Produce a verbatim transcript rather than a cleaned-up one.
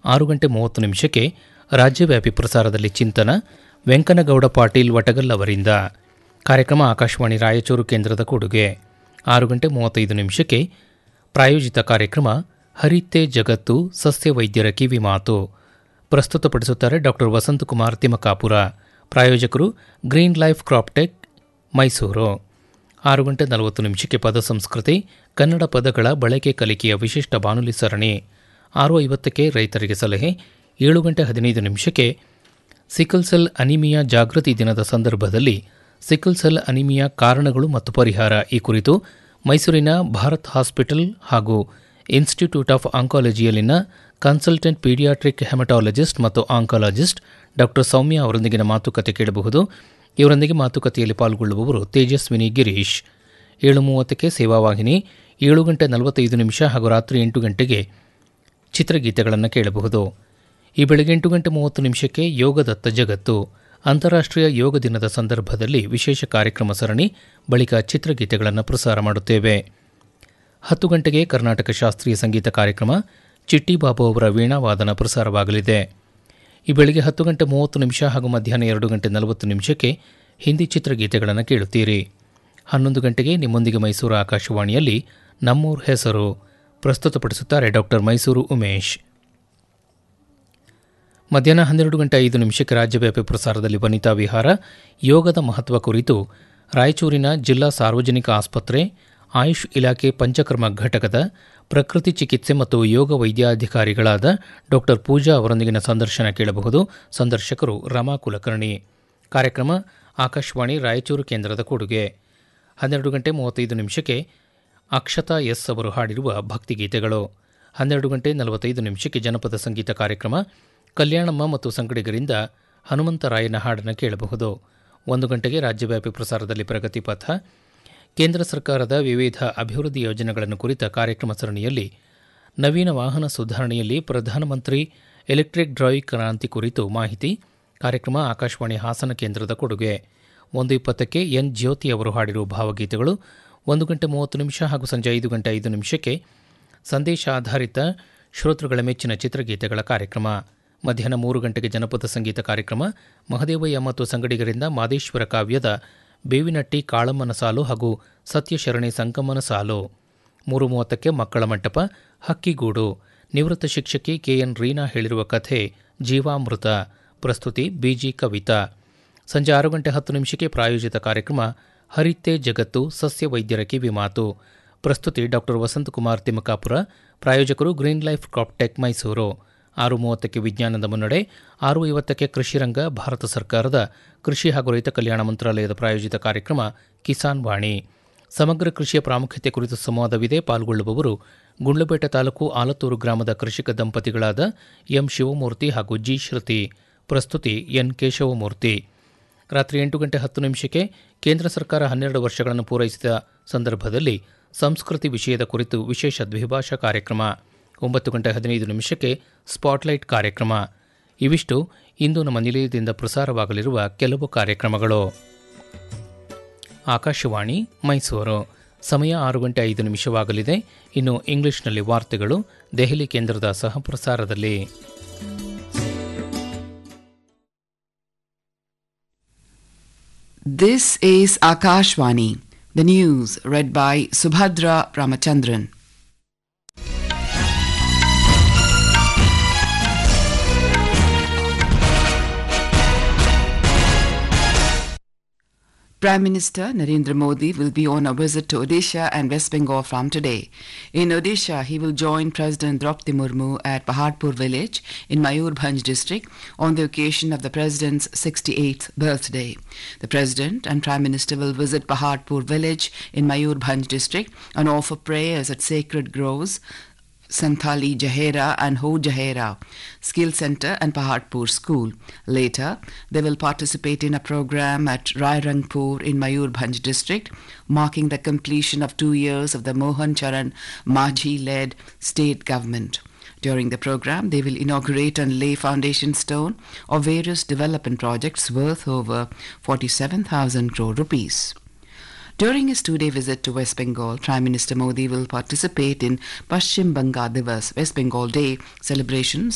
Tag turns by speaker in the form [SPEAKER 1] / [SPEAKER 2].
[SPEAKER 1] ಆರು ಗಂಟೆ ಮೂವತ್ತು ನಿಮಿಷಕ್ಕೆ ರಾಜ್ಯವ್ಯಾಪಿ ಪ್ರಸಾರದಲ್ಲಿ ಚಿಂತನ ವೆಂಕನಗೌಡ ಪಾಟೀಲ್ ವಟಗಲ್ ಅವರಿಂದ. ಕಾರ್ಯಕ್ರಮ ಆಕಾಶವಾಣಿ ರಾಯಚೂರು ಕೇಂದ್ರದ ಕೊಡುಗೆ. ಆರು ಗಂಟೆ ಮೂವತ್ತೈದು ನಿಮಿಷಕ್ಕೆ ಪ್ರಾಯೋಜಿತ ಕಾರ್ಯಕ್ರಮ ಹರಿತೆ ಜಗತ್ತು ಸಸ್ಯ ವೈದ್ಯರ ಕಿವಿ ಮಾತು. ಪ್ರಸ್ತುತಪಡಿಸುತ್ತಾರೆ ಡಾಕ್ಟರ್ ವಸಂತಕುಮಾರ್ ತಿಮಕಾಪುರ. ಪ್ರಾಯೋಜಕರು ಗ್ರೀನ್ ಲೈಫ್ ಕ್ರಾಪ್ಟೆಕ್ ಮೈಸೂರು. ಆರು ಗಂಟೆ ನಲವತ್ತು ನಿಮಿಷಕ್ಕೆ ಪದ ಸಂಸ್ಕೃತಿ ಕನ್ನಡ ಪದಗಳ ಬಳಕೆ ಕಲಿಕೆಯ ವಿಶಿಷ್ಟ ಬಾನುಲಿ ಸರಣಿ. ಆರು ಐವತ್ತಕ್ಕೆ ರೈತರಿಗೆ ಸಲಹೆ. ಏಳು ಗಂಟೆ ಹದಿನೈದು ನಿಮಿಷಕ್ಕೆ ಸಿಕಲ್ ಸೆಲ್ ಅನಿಮಿಯಾ ಜಾಗೃತಿ ದಿನದ ಸಂದರ್ಭದಲ್ಲಿ ಸಿಕಲ್ ಸೆಲ್ ಅನಿಮಿಯಾ ಕಾರಣಗಳು ಮತ್ತು ಪರಿಹಾರ ಈ ಕುರಿತು ಮೈಸೂರಿನ ಭಾರತ್ ಹಾಸ್ಪಿಟಲ್ ಹಾಗೂ institute of ಆಂಕಾಲಜಿಯಲ್ಲಿನ consultant paediatric haematologist ಮತ್ತು ಆಂಕಾಲಜಿಸ್ಟ್ ಡಾಕ್ಟರ್ ಸೌಮ್ಯ ಅವರೊಂದಿಗಿನ ಮಾತುಕತೆ ಕೇಳಬಹುದು. ಇವರೊಂದಿಗೆ ಮಾತುಕತೆಯಲ್ಲಿ ಪಾಲ್ಗೊಳ್ಳುವವರು ತೇಜಸ್ವಿನಿ ಗಿರೀಶ್. ಏಳು ಮೂವತ್ತಕ್ಕೆ ಸೇವಾವಾಹಿನಿ. ಏಳು ಗಂಟೆ ನಲವತ್ತೈದು ನಿಮಿಷ ಹಾಗೂ ರಾತ್ರಿ ಎಂಟು ಗಂಟೆಗೆ ಚಿತ್ರಗೀತೆಗಳನ್ನು ಕೇಳಬಹುದು. ಈ ಬೆಳಗ್ಗೆ ಎಂಟು ಗಂಟೆ ಮೂವತ್ತು ನಿಮಿಷಕ್ಕೆ ಯೋಗದತ್ತ ಜಗತ್ತು ಅಂತಾರಾಷ್ಟ್ರೀಯ ಯೋಗ ದಿನದ ಸಂದರ್ಭದಲ್ಲಿ ವಿಶೇಷ ಕಾರ್ಯಕ್ರಮ ಸರಣಿ, ಬಳಿಕ ಚಿತ್ರಗೀತೆಗಳನ್ನು ಪ್ರಸಾರ ಮಾಡುತ್ತೇವೆ. ಹತ್ತು ಗಂಟೆಗೆ ಕರ್ನಾಟಕ ಶಾಸ್ತ್ರೀಯ ಸಂಗೀತ ಕಾರ್ಯಕ್ರಮ ಚಿಟ್ಟಿಬಾಬು ಅವರ ವೀಣಾವಾದನ ಪ್ರಸಾರವಾಗಲಿದೆ. ಈ ಬೆಳಗ್ಗೆ ಹತ್ತು ಗಂಟೆ ಮೂವತ್ತು ನಿಮಿಷ ಹಾಗೂ ಮಧ್ಯಾಹ್ನ ಎರಡು ಗಂಟೆ ನಲವತ್ತು ನಿಮಿಷಕ್ಕೆ ಹಿಂದಿ ಚಿತ್ರಗೀತೆಗಳನ್ನು ಕೇಳುತ್ತೀರಿ. ಹನ್ನೊಂದು ಗಂಟೆಗೆ ನಿಮ್ಮೊಂದಿಗೆ ಮೈಸೂರು ಆಕಾಶವಾಣಿಯಲ್ಲಿ ನಮ್ಮೂರ ಹೆಸರು ಪ್ರಸ್ತುತಪಡಿಸುತ್ತಾರೆ ಡಾಕ್ಟರ್ ಮೈಸೂರು ಉಮೇಶ್. ಮಧ್ಯಾಹ್ನ ಹನ್ನೆರಡು ಗಂಟೆ ಐದು ನಿಮಿಷಕ್ಕೆ ರಾಜ್ಯವ್ಯಾಪಿ ಪ್ರಸಾರದಲ್ಲಿ ವನಿತಾ ವಿಹಾರ ಯೋಗದ ಮಹತ್ವ ಕುರಿತು ರಾಯಚೂರಿನ ಜಿಲ್ಲಾ ಸಾರ್ವಜನಿಕ ಆಸ್ಪತ್ರೆ ಆಯುಷ್ ಇಲಾಖೆ ಪಂಚಕರ್ಮ ಘಟಕದ ಪ್ರಕೃತಿ ಚಿಕಿತ್ಸೆ ಮತ್ತು ಯೋಗ ವೈದ್ಯಾಧಿಕಾರಿಗಳಾದ ಡಾಕ್ಟರ್ ಪೂಜಾ ಅವರೊಂದಿಗಿನ ಸಂದರ್ಶನ ಕೇಳಬಹುದು. ಸಂದರ್ಶಕರು ರಮಾ ಕುಲಕರ್ಣಿ. ಕಾರ್ಯಕ್ರಮ ಆಕಾಶವಾಣಿ ರಾಯಚೂರು ಕೇಂದ್ರದ ಕೊಡುಗೆ. ಹನ್ನೆರಡು ಗಂಟೆ ಮೂವತ್ತೈದು ನಿಮಿಷಕ್ಕೆ ಅಕ್ಷತಾ ಎಸ್ ಅವರು ಹಾಡಿರುವ ಭಕ್ತಿಗೀತೆಗಳು. ಹನ್ನೆರಡು ಗಂಟೆ ನಲವತ್ತೈದು ನಿಮಿಷಕ್ಕೆ ಜನಪದ ಸಂಗೀತ ಕಾರ್ಯಕ್ರಮ ಕಲ್ಯಾಣಮ್ಮ ಮತ್ತು ಸಂಗಡಿಗರಿಂದ ಹನುಮಂತರಾಯನ ಹಾಡನ್ನು ಕೇಳಬಹುದು. ಒಂದು ಗಂಟೆಗೆ ರಾಜ್ಯವ್ಯಾಪಿ ಪ್ರಸಾರದಲ್ಲಿ ಪ್ರಗತಿ ಪಥ ಕೇಂದ್ರ ಸರ್ಕಾರದ ವಿವಿಧ ಅಭಿವೃದ್ಧಿ ಯೋಜನೆಗಳನ್ನು ಕುರಿತ ಕಾರ್ಯಕ್ರಮ ಸರಣಿಯಲ್ಲಿ ನವೀನ ವಾಹನ ಸುಧಾರಣೆಯಲ್ಲಿ ಪ್ರಧಾನಮಂತ್ರಿ ಎಲೆಕ್ಟ್ರಿಕ್ ಡ್ರೈವ್ ಕ್ರಾಂತಿ ಕುರಿತು ಮಾಹಿತಿ. ಕಾರ್ಯಕ್ರಮ ಆಕಾಶವಾಣಿ ಹಾಸನ ಕೇಂದ್ರದ ಕೊಡುಗೆ. ಒಂದು ಇಪ್ಪತ್ತಕ್ಕೆ ಎನ್ ಜ್ಯೋತಿ ಅವರು ಹಾಡಿರುವ ಭಾವಗೀತೆಗಳು. ಒಂದು ಗಂಟೆ ಮೂವತ್ತು ನಿಮಿಷ ಹಾಗೂ ಸಂಜೆ ಐದು ಗಂಟೆ ಐದು ನಿಮಿಷಕ್ಕೆ ಸಂದೇಶ ಆಧಾರಿತ ಶ್ರೋತೃಗಳ ಮೆಚ್ಚಿನ ಚಿತ್ರಗೀತೆಗಳ ಕಾರ್ಯಕ್ರಮ. ಮಧ್ಯಾಹ್ನ ಮೂರು ಗಂಟೆಗೆ ಜನಪದ ಸಂಗೀತ ಕಾರ್ಯಕ್ರಮ ಮಹದೇವಯ್ಯ ಮತ್ತು ಸಂಗಡಿಗರಿಂದ ಮಾದೇಶ್ವರ ಕಾವ್ಯದ ಬೇವಿನಟ್ಟಿ ಕಾಳಮ್ಮನ ಸಾಲು ಹಾಗೂ ಸತ್ಯಶರಣೆ ಸಂಕಮ್ಮನ ಸಾಲು. ಮೂರು ಮೂವತ್ತಕ್ಕೆ ಮಕ್ಕಳ ಮಂಟಪ ಹಕ್ಕಿಗೂಡು ನಿವೃತ್ತ ಶಿಕ್ಷಕಿ ಕೆಎನ್ ರೀನಾ ಹೇಳಿರುವ ಕಥೆ ಜೀವಾಮೃತ. ಪ್ರಸ್ತುತಿ ಬಿಜಿ ಕವಿತಾ. ಸಂಜೆ ಆರು ಗಂಟೆ ಹತ್ತು ನಿಮಿಷಕ್ಕೆ ಪ್ರಾಯೋಜಿತ ಕಾರ್ಯಕ್ರಮ ಹರಿತೆ ಜಗತ್ತು ಸಸ್ಯ ವೈದ್ಯರ ಕಿವಿ ಮಾತು. ಪ್ರಸ್ತುತಿ ಡಾಕ್ಟರ್ ವಸಂತಕುಮಾರ್ ತಿಮಕಾಪುರ. ಪ್ರಾಯೋಜಕರು ಗ್ರೀನ್ ಲೈಫ್ ಕ್ರಾಪ್ಟೆಕ್ ಮೈಸೂರು. ಆರು ಮೂವತ್ತಕ್ಕೆ ವಿಜ್ಞಾನದ ಮುನ್ನಡೆ. ಆರು ಐವತ್ತಕ್ಕೆ ಕೃಷಿರಂಗ ಭಾರತ ಸರ್ಕಾರದ ಕೃಷಿ ಹಾಗೂ ರೈತ ಕಲ್ಯಾಣ ಮಂತ್ರಾಲಯದ ಪ್ರಾಯೋಜಿತ ಕಾರ್ಯಕ್ರಮ ಕಿಸಾನ್ ವಾಣಿ. ಸಮಗ್ರ ಕೃಷಿಯ ಪ್ರಾಮುಖ್ಯತೆ ಕುರಿತು ಸಂವಾದವಿದೆ. ಪಾಲ್ಗೊಳ್ಳುವವರು ಗುಂಡ್ಲುಪೇಟೆ ತಾಲೂಕು ಆಲತ್ತೂರು ಗ್ರಾಮದ ಕೃಷಿಕ ದಂಪತಿಗಳಾದ ಎಂ ಶಿವಮೂರ್ತಿ ಹಾಗೂ ಜಿ ಶ್ರುತಿ. ಪ್ರಸ್ತುತಿ ಎನ್ ಕೇಶವಮೂರ್ತಿ. ರಾತ್ರಿ ಎಂಟು ಗಂಟೆ ಹತ್ತು ನಿಮಿಷಕ್ಕೆ ಕೇಂದ್ರ ಸರ್ಕಾರ ಹನ್ನೆರಡು ವರ್ಷಗಳನ್ನು ಪೂರೈಸಿದ ಸಂದರ್ಭದಲ್ಲಿ ಸಂಸ್ಕೃತಿ ವಿಷಯದ ಕುರಿತು ವಿಶೇಷ ದ್ವಿಭಾಷಾ ಕಾರ್ಯಕ್ರಮ. ಒಂಬತ್ತು ಗಂಟೆ ಹದಿನೈದು ನಿಮಿಷಕ್ಕೆ ಸ್ಪಾಟ್ಲೈಟ್ ಕಾರ್ಯಕ್ರಮ. ಇವಿಷ್ಟು ಇಂದು ನಮ್ಮ ನಿಲಯದಿಂದ ಪ್ರಸಾರವಾಗಲಿರುವ ಕೆಲವು ಕಾರ್ಯಕ್ರಮಗಳು. ಆಕಾಶವಾಣಿ ಮೈಸೂರು. ಸಮಯ ಆರು ಗಂಟೆ ಐದು ನಿಮಿಷವಾಗಲಿದೆ. ಇನ್ನು ಇಂಗ್ಲಿಷ್ನಲ್ಲಿ ವಾರ್ತೆಗಳು ದೆಹಲಿ ಕೇಂದ್ರದ ಸಹಪ್ರಸಾರದಲ್ಲಿ.
[SPEAKER 2] This is Akashvani. The news read by Subhadra Ramachandran. Prime Minister Narendra Modi will be on a visit to Odisha and West Bengal from today. In Odisha, he will join President Draupadi Murmu at Paharpur village in Mayurbhanj district on the occasion of the President's sixty-eighth birthday. The President and Prime Minister will visit Paharpur village in Mayurbhanj district and offer prayers at sacred groves Santhali Jahera and Ho Jahera Skill Center and Paharpur School. Later, they will participate in a program at Rairangpur in Mayurbhanj district, marking the completion of two years of the Mohan Charan Majhi-led state government. During the program, they will inaugurate and lay foundation stone of various development projects worth over forty-seven thousand crore rupees. During his two-day visit to West Bengal, Prime Minister Modi will participate in Paschim Banga Divas, West Bengal Day celebrations